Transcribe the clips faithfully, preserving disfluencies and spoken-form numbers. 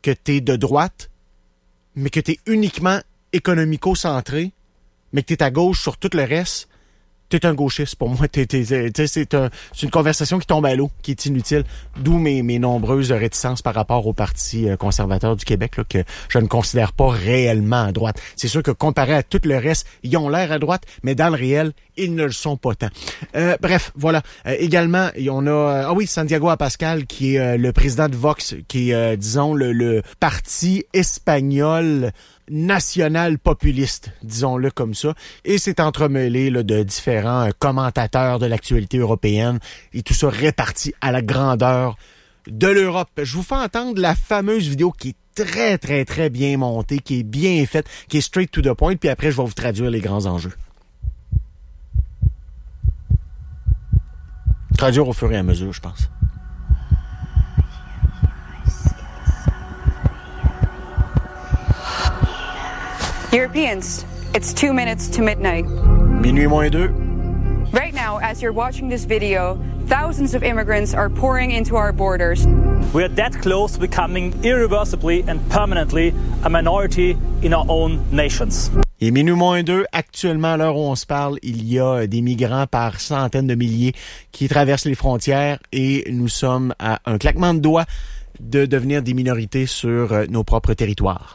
que t'es de droite, mais que t'es uniquement économico-centré, mais que t'es à gauche sur tout le reste, t'es un gauchiste pour moi. T'es, t'es, t'es, c'est, un, c'est une conversation qui tombe à l'eau, qui est inutile. D'où mes, mes nombreuses réticences par rapport au Parti conservateur du Québec, là, que je ne considère pas réellement à droite. C'est sûr que comparé à tout le reste, ils ont l'air à droite, mais dans le réel, ils ne le sont pas tant. Euh, bref, voilà. Euh, également, on a... Euh, ah oui, Santiago Abascal, qui est euh, le président de Vox, qui est, euh, disons, le, le parti espagnol national populiste, disons-le comme ça, et c'est entremêlé là, de différents euh, commentateurs de l'actualité européenne, et tout ça réparti à la grandeur de l'Europe. Je vous fais entendre la fameuse vidéo qui est très, très, très bien montée, qui est bien faite, qui est straight to the point, puis après, je vais vous traduire les grands enjeux. Traduire au fur et à mesure, je pense. Europeans, it's two minutes to midnight. Minuit moins deux. Right now, as you're watching this video, thousands of immigrants are pouring into our borders. We are that close to becoming irreversibly and permanently a minority in our own nations. Et minuit moins deux, actuellement, à l'heure où on se parle, il y a des migrants par centaines de milliers qui traversent les frontières et nous sommes à un claquement de doigts de devenir des minorités sur nos propres territoires.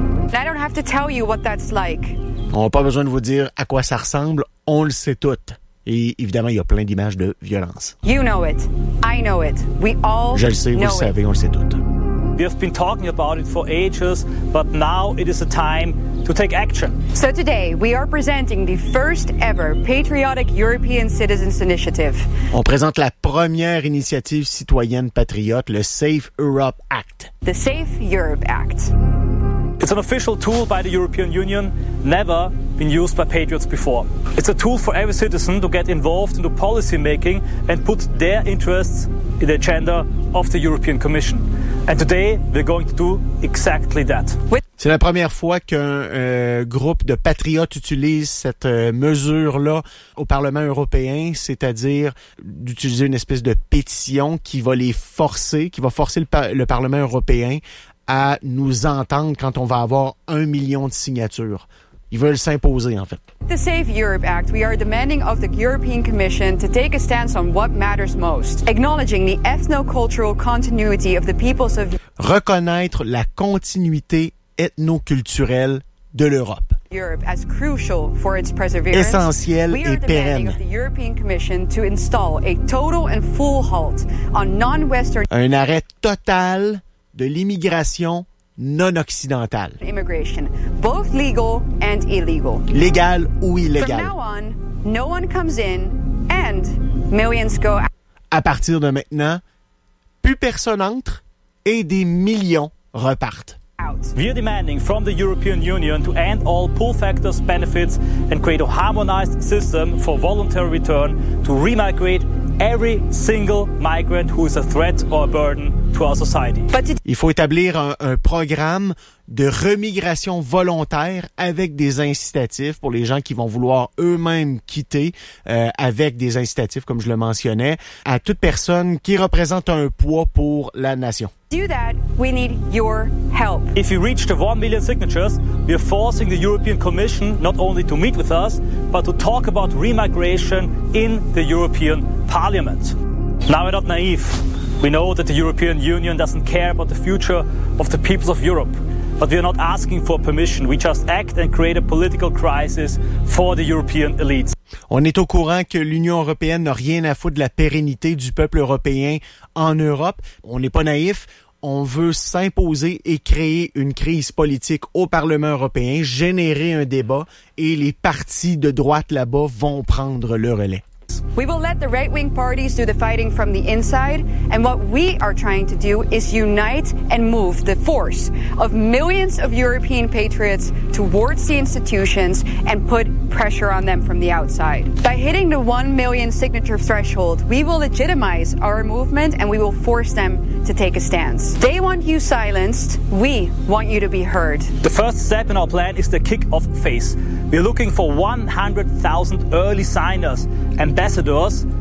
I don't have to tell you what that's like. On n'a pas besoin de vous dire à quoi ça ressemble, on le sait tout. Et évidemment, il y a plein d'images de violence. You know it. I know it. We all Je le sais, vous le savez, on le sait tout. We have been talking about it for ages, but now it is a time to take action. So today, we are presenting the first ever Patriotic European Citizens Initiative. On présente la première initiative citoyenne patriote, le Safe Europe Act. The Safe Europe Act. It's an official tool by the European Union, never been used by patriots before. It's a tool for every citizen to get involved into policy making and put their interests in the agenda of the European Commission. And today, we're going to do exactly that. C'est la première fois qu'un euh, groupe de patriotes utilise cette euh, mesure-là au Parlement européen, c'est-à-dire d'utiliser une espèce de pétition qui va les forcer, qui va forcer le, par- le Parlement européen à nous entendre quand on va avoir un million de signatures. Ils veulent s'imposer, en fait. The Safe Europe Act, we are demanding of the European Commission to take a stance on what matters most, acknowledging the ethno-cultural continuity of the peoples of... Reconnaître la continuité ethno-culturelle de l'Europe. Europe as crucial for its perseverance. Essentiel we are et pérenne. demanding of the European Commission to install a total and full halt on non-Western... Un arrêt total de l'immigration non occidentale. Immigration, both legal and illegal. Légal ou illégal. From now on, no one comes in and millions go out. À partir de maintenant, plus personne entre et des millions repartent. We are demanding from the European Union to end all pull factors benefits and create a harmonized system for voluntary return to remigrate every single migrant who is a threat or a burden to our society. Il faut établir un, un programme de remigration volontaire avec des incitatifs pour les gens qui vont vouloir eux-mêmes quitter, euh, avec des incitatifs, comme je le mentionnais, à toute personne qui représente un poids pour la nation. To do that, we need your help. If we reach the one million signatures, we are forcing the European Commission not only to meet with us, but to talk about remigration in the European Parliament. Now, we're not naive. We know that the European Union doesn't care about the future of the peoples of Europe. But we are not asking for permission. We just act and create a political crisis for the European elites. On est au courant que l'Union européenne n'a rien à foutre de la pérennité du peuple européen en Europe. On n'est pas naïf. On veut s'imposer et créer une crise politique au Parlement européen, générer un débat et les partis de droite là-bas vont prendre le relais. We will let the right-wing parties do the fighting from the inside, and what we are trying to do is unite and move the force of millions of European patriots towards the institutions and put pressure on them from the outside. By hitting the one million signature threshold, we will legitimize our movement and we will force them to take a stance. They want you silenced, we want you to be heard. The first step in our plan is the kick-off phase. We are looking for one hundred thousand early signers, ambassadors.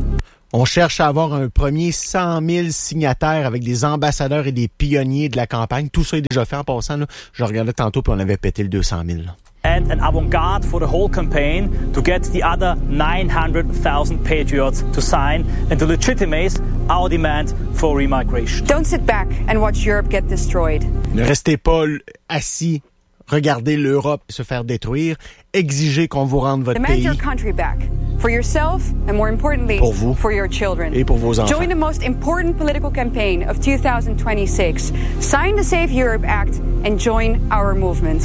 On cherche à avoir un premier cent mille signataires avec des ambassadeurs et des pionniers de la campagne. Tout ça est déjà fait en passant. Là. Je regardais tantôt puis on avait pété le deux cent mille. Là. And an avant-garde for the whole campaign to get the other nine hundred thousand patriots to sign and to legitimize our demand for remigration. Don't sit back and watch Europe get destroyed. Ne restez pas assis. Regardez l'Europe se faire détruire. Exigez qu'on vous rende votre Demand pays. your country back. For yourself and more importantly, pour vous for your children. Et pour vos enfants. Join the most important political campaign of two thousand twenty-six. Sign the Save Europe Act and join our movement.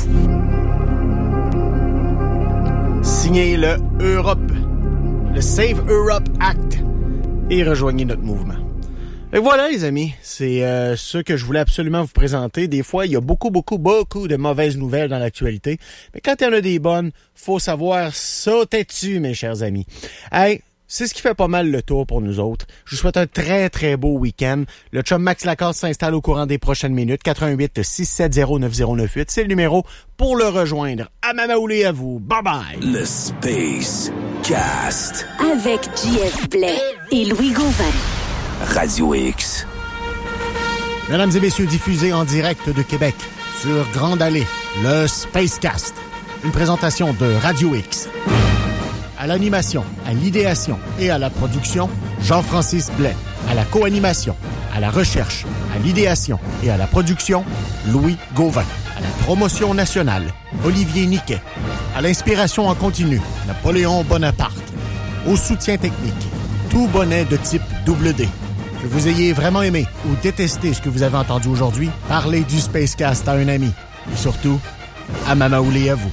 Signez le Europe, le Save Europe Act et rejoignez notre mouvement. Et voilà les amis, c'est euh, ce que je voulais absolument vous présenter. Des fois, il y a beaucoup, beaucoup, beaucoup de mauvaises nouvelles dans l'actualité. Mais quand il y en a des bonnes, faut savoir sauter dessus, mes chers amis. Hey, c'est ce qui fait pas mal le tour pour nous autres. Je vous souhaite un très, très beau week-end. Le chum Max Lacasse s'installe au courant des prochaines minutes. quatre un huit, six sept zéro, neuf zéro neuf huit, c'est le numéro pour le rejoindre. À Mamaoulé à vous. Bye bye. Le Space Cast. Avec J F Blais et Louis Gauvin. Radio X. Mesdames et messieurs, diffusé en direct de Québec sur Grande Allée, le Spacecast. Une présentation de Radio X. À l'animation, à l'idéation et à la production, Jean-Francis Blais. À la co-animation, à la recherche, à l'idéation et à la production, Louis Gauvin. À la promotion nationale, Olivier Niquet. À l'inspiration en continu, Napoléon Bonaparte. Au soutien technique, tout bonnet de type double D. Que vous ayez vraiment aimé ou détesté ce que vous avez entendu aujourd'hui, parlez du Spacecast à un ami. Et surtout, à Mamaoulé à vous.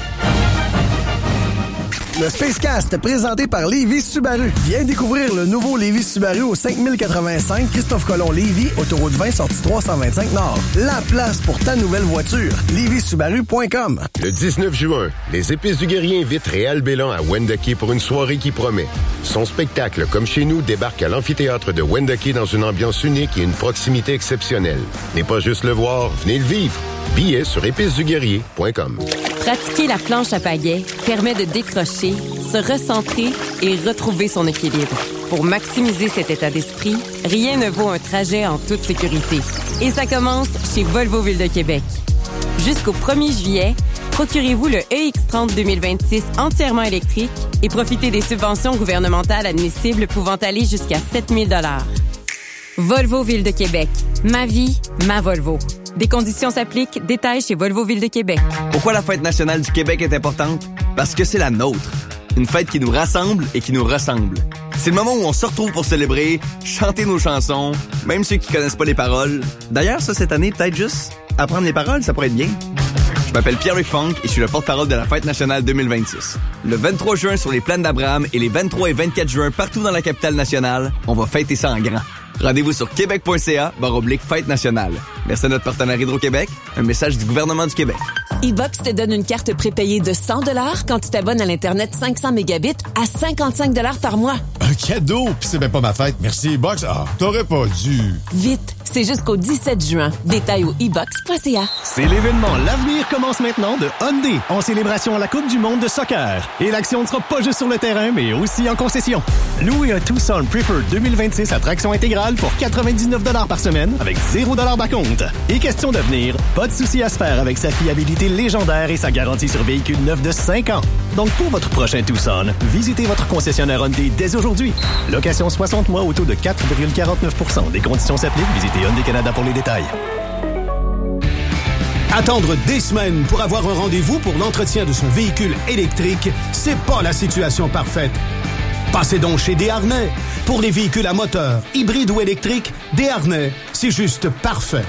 Le Spacecast, présenté par Lévis Subaru. Viens découvrir le nouveau Lévis Subaru au cinq mille quatre-vingt-cinq Christophe Colomb Lévis, autoroute vingt, sortie trois cent vingt-cinq Nord. La place pour ta nouvelle voiture. lévis subaru point com. Le dix-neuf juin, les Épices du Guerrier invitent Réal Bélan à Wendake pour une soirée qui promet. Son spectacle, comme chez nous, débarque à l'amphithéâtre de Wendake dans une ambiance unique et une proximité exceptionnelle. N'est pas juste le voir, venez le vivre. Billets sur épices du guerrier point com. Pratiquer la planche à pagaie permet de décrocher, se recentrer et retrouver son équilibre. Pour maximiser cet état d'esprit, rien ne vaut un trajet en toute sécurité. Et ça commence chez Volvo Ville de Québec. Jusqu'au premier juillet, procurez-vous le E X trente deux mille vingt-six entièrement électrique et profitez des subventions gouvernementales admissibles pouvant aller jusqu'à sept mille dollars. Volvo Ville de Québec. Ma vie, ma Volvo. Des conditions s'appliquent. Détails chez Volvo Ville de Québec. Pourquoi la Fête nationale du Québec est importante? Parce que c'est la nôtre. Une fête qui nous rassemble et qui nous ressemble. C'est le moment où on se retrouve pour célébrer, chanter nos chansons, même ceux qui connaissent pas les paroles. D'ailleurs, ça, cette année, peut-être juste apprendre les paroles, ça pourrait être bien. Je m'appelle Pierre-Luc Funk et je suis le porte-parole de la Fête nationale deux mille vingt-six. Le vingt-trois juin sur les plaines d'Abraham et les vingt-trois et vingt-quatre juin partout dans la capitale nationale, on va fêter ça en grand. Rendez-vous sur québec point c a barre oblique fête nationale. Merci à notre partenaire Hydro-Québec. Un message du gouvernement du Québec. E-Box te donne une carte prépayée de cent dollars quand tu t'abonnes à l'Internet cinq cents mégabits à cinquante-cinq dollars par mois. Un cadeau? Pis c'est même pas ma fête. Merci, E-Box. Ah, t'aurais pas dû. Vite, c'est jusqu'au dix-sept juin. Détails au e box point c a. C'est l'événement L'avenir commence maintenant de Hyundai en célébration à la Coupe du monde de soccer. Et l'action ne sera pas juste sur le terrain, mais aussi en concession. Louez un Tucson Preferred deux mille vingt-six à traction intégrale pour quatre-vingt-dix-neuf dollars par semaine avec zéro dollar d'acompte. Et question d'avenir, pas de souci à se faire avec sa fiabilité légendaire et sa garantie sur véhicule neuf de cinq ans. Donc pour votre prochain Tucson, visitez votre concessionnaire Hyundai dès aujourd'hui. Location soixante mois au taux de quatre virgule quarante-neuf pour cent. Des conditions s'appliquent. Visitez Hyundai Canada pour les détails. Attendre des semaines pour avoir un rendez-vous pour l'entretien de son véhicule électrique, c'est pas la situation parfaite. Passez donc chez Desharnais. Pour les véhicules à moteur, hybride ou électrique, Desharnais, c'est juste parfait.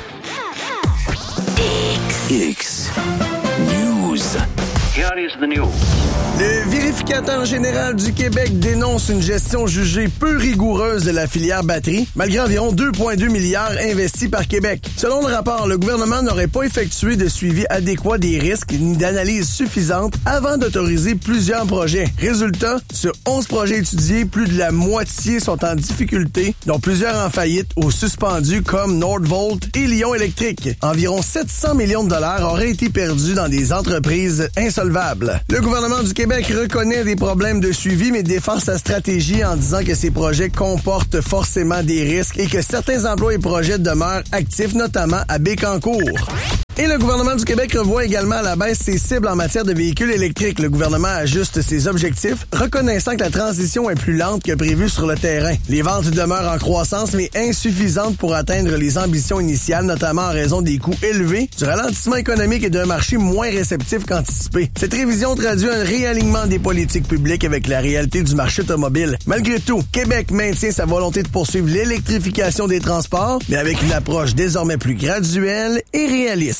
X. X. News. Here is the news. Le vérificateur général du Québec dénonce une gestion jugée peu rigoureuse de la filière batterie, malgré environ deux virgule deux milliards investis par Québec. Selon le rapport, le gouvernement n'aurait pas effectué de suivi adéquat des risques ni d'analyse suffisante avant d'autoriser plusieurs projets. Résultat, sur onze projets étudiés, plus de la moitié sont en difficulté, dont plusieurs en faillite ou suspendus comme Nordvolt et Lyon Électrique. Environ sept cents millions de dollars auraient été perdus dans des entreprises insolvables. durable. Le gouvernement du Québec reconnaît des problèmes de suivi, mais défend sa stratégie en disant que ces projets comportent forcément des risques et que certains emplois et projets demeurent actifs, notamment à Bécancour. Et le gouvernement du Québec revoit également à la baisse ses cibles en matière de véhicules électriques. Le gouvernement ajuste ses objectifs, reconnaissant que la transition est plus lente que prévu sur le terrain. Les ventes demeurent en croissance, mais insuffisantes pour atteindre les ambitions initiales, notamment en raison des coûts élevés, du ralentissement économique et d'un marché moins réceptif qu'anticipé. Cette révision traduit un réalignement des politiques publiques avec la réalité du marché automobile. Malgré tout, Québec maintient sa volonté de poursuivre l'électrification des transports, mais avec une approche désormais plus graduelle et réaliste.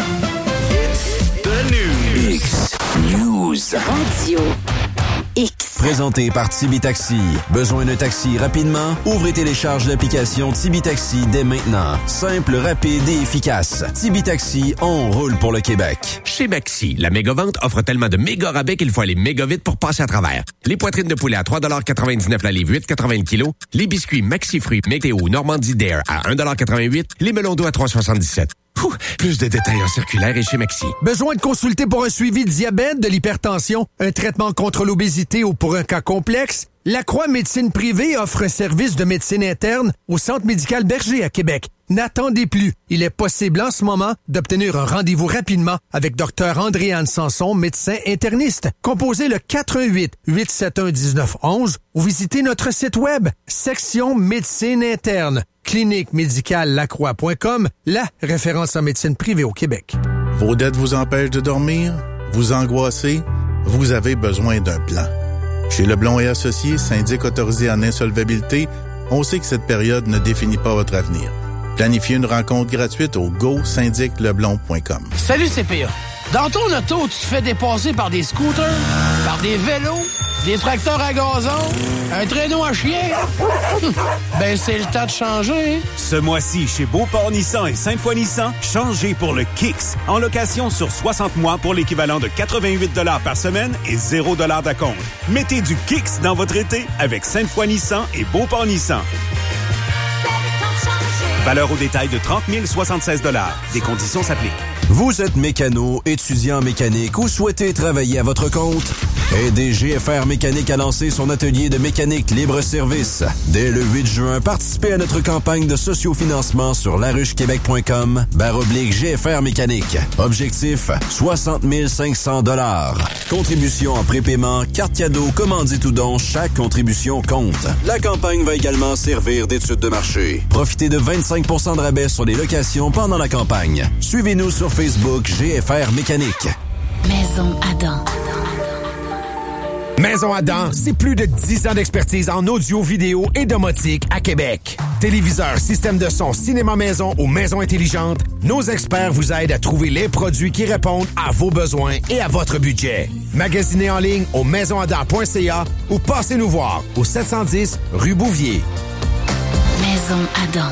It's the news. X News. Radio X. Présenté par Tibi Taxi. Besoin d'un taxi rapidement? Ouvrez et télécharge l'application Tibi Taxi dès maintenant. Simple, rapide et efficace. Tibi Taxi, on roule pour le Québec. Chez Maxi, la méga-vente offre tellement de méga rabais qu'il faut aller méga vite pour passer à travers. Les poitrines de poulet à trois dollars quatre-vingt-dix-neuf la livre, huit quatre-vingts le kilo. Les biscuits Maxi Fruits Météo Normandie Dare à un dollar quatre-vingt-huit. Les melons d'eau à trois soixante-dix-sept. Ouh, plus de détails en circulaire et chez Maxi. Besoin de consulter pour un suivi de diabète, de l'hypertension, un traitement contre l'obésité ou pour un cas complexe? La Croix Médecine Privée offre un service de médecine interne au Centre médical Berger à Québec. N'attendez plus. Il est possible en ce moment d'obtenir un rendez-vous rapidement avec Dr Andréane Sanson, médecin interniste. Composez le quatre un huit, huit sept un, un neuf un un ou visitez notre site web, section médecine interne. clinique médicale lacroix point com, la référence en médecine privée au Québec. Vos dettes vous empêchent de dormir? Vous angoissez? Vous avez besoin d'un plan. Chez Leblond et Associés, syndic autorisé en insolvabilité, on sait que cette période ne définit pas votre avenir. Planifiez une rencontre gratuite au go syndic leblond point com. Salut C P A. Dans ton auto, tu te fais dépasser par des scooters, par des vélos, des tracteurs à gazon, un traîneau à chien. Ben, c'est le temps de changer. Ce mois-ci, chez Beauport Nissan et Sainte-Foy Nissan, changez pour le Kicks. En location sur soixante mois pour l'équivalent de quatre-vingt-huit dollars par semaine et zéro dollars d'acompte. Mettez du Kicks dans votre été avec Sainte-Foy Nissan et Beauport Nissan. Valeur au détail de trente mille soixante-seize dollars. Des conditions s'appliquent. Vous êtes mécano, étudiant en mécanique ou souhaitez travailler à votre compte? Aidez G F R Mécanique à lancer son atelier de mécanique libre-service. Dès le huit juin, participez à notre campagne de sociofinancement sur laruchequebec.com barre oblique G F R Mécanique. Objectif, soixante mille cinq cents dollars. Contribution en prépaiement, carte cadeau, commandite ou don, chaque contribution compte. La campagne va également servir d'étude de marché. Profitez de vingt-cinq pour cent de rabais sur les locations pendant la campagne. Suivez-nous sur Facebook G F R Mécanique. Maison Adam. Maison Adam, c'est plus de dix ans d'expertise en audio, vidéo et domotique à Québec. Téléviseurs, système de son, cinéma maison ou maison intelligente, nos experts vous aident à trouver les produits qui répondent à vos besoins et à votre budget. Magasinez en ligne au maison adam point c a ou passez nous voir au sept cent dix rue Bouvier. Maison Adam.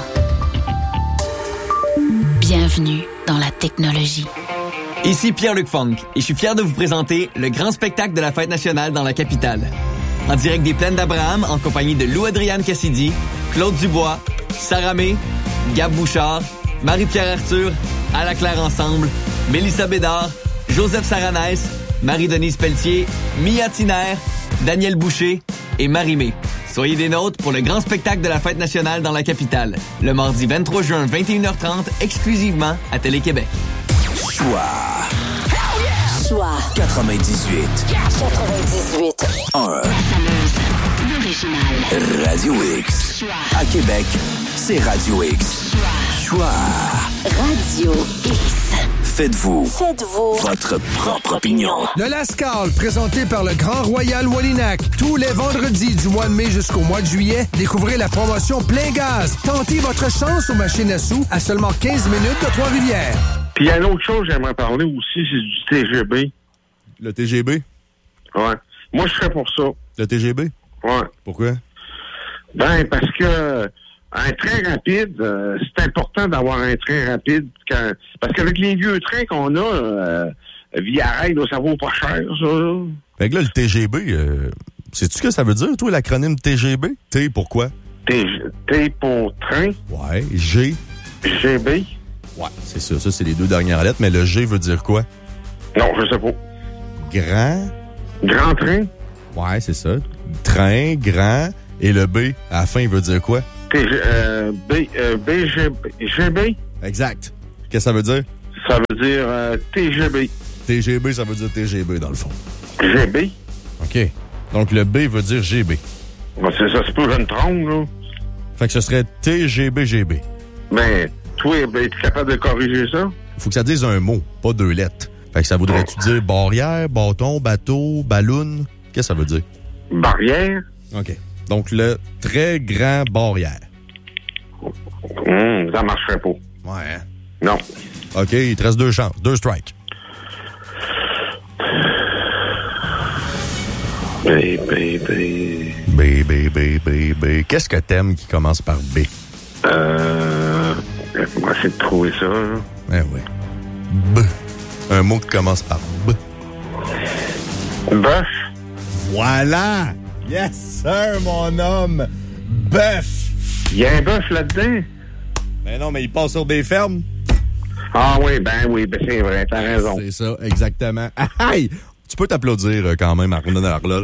Bienvenue dans la technologie. Ici Pierre-Luc Funk et je suis fier de vous présenter le grand spectacle de la Fête nationale dans la capitale. En direct des Plaines d'Abraham, en compagnie de Lou-Adrienne Cassidy, Claude Dubois, Sarah May, Gab Bouchard, Marie-Pierre Arthur, Ala Claire Ensemble, Mélissa Bédard, Joseph Saranès, Marie-Denise Pelletier, Mia Tiner, Daniel Boucher et Marie-Mé. Soyez des nôtres pour le grand spectacle de la Fête nationale dans la capitale, le mardi vingt-trois juin, vingt et une heures trente, exclusivement à Télé-Québec. Choix. Choix. quatre-vingt-dix-huit. quatre-vingt-dix-huit. un. L'original. Radio X. Choix. À Québec, c'est Radio X. Choix. Choix. Radio X. Faites-vous. Faites-vous. Votre propre opinion. Le Lascaux, présenté par le Grand Royal Wallinac. Tous les vendredis du mois de mai jusqu'au mois de juillet, découvrez la promotion Plein Gaz. Tentez votre chance aux machines à sous à seulement quinze minutes de Trois-Rivières. Puis il y a une autre chose que j'aimerais parler aussi, c'est du T G B. Le T G B? Ouais. Moi, je serais pour ça. Le T G B? Ouais. Pourquoi? Ben, parce que un train rapide, euh, c'est important d'avoir un train rapide. Quand, parce qu'avec les vieux trains qu'on a, euh, via rail, là, ça vaut pas cher, ça. Là. Fait que là, le T G B, euh, sais-tu ce que ça veut dire, toi, l'acronyme T G B? T, pourquoi? T, T pour train. Ouais. G. G B. Ouais, c'est ça. Ça, c'est les deux dernières lettres. Mais le G veut dire quoi? Non, je sais pas. grand. Grand train? Ouais, c'est ça. Train, grand. Et le B, à la fin, il veut dire quoi? T G, euh, B, euh, B, G, G B? Exact. Qu'est-ce que ça veut dire? Ça veut dire euh, T G B. T G B, ça veut dire T G B, dans le fond. G B? OK. Donc, le B veut dire G B. Ben, c'est ça, c'est pas une trompe, là. Fait que ce serait T G B G B. Ben, toi, ben, es-tu capable de corriger ça? Faut que ça dise un mot, pas deux lettres. Fait que ça voudrait-tu dire barrière, bâton, bateau, ballon? Qu'est-ce que ça veut dire? Barrière? OK. Donc, le très grand barrière. Hum, ça marcherait pas. Ouais. Hein? Non. OK, il te reste deux chances. Deux strikes. B, B, B. B, B, B, B, B. Qu'est-ce que t'aimes qui commence par B? Euh... On va essayer de trouver ça, là. Eh oui. B. Un mot qui commence par B. Bœuf. Voilà! Yes, sir, mon homme! Bœuf! Il y a un bœuf là-dedans? Ben non, mais il passe sur des fermes. Ah oui, ben oui, ben c'est vrai, t'as raison. C'est ça, exactement. Aïe! Tu peux t'applaudir euh, quand même, Arnaud Arlol.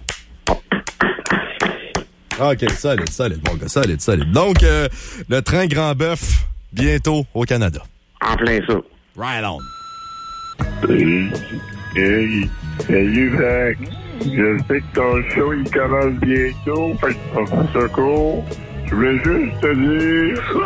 OK, solide, solide, mon gars, solide, solide. Donc, euh, le train Grand Bœuf, bientôt au Canada. En plein ça. Right on. Hey, hey, salut, Frank. Je sais que ton show, il commence bientôt, fait que tu vas faire ça court. Je voulais juste te dire...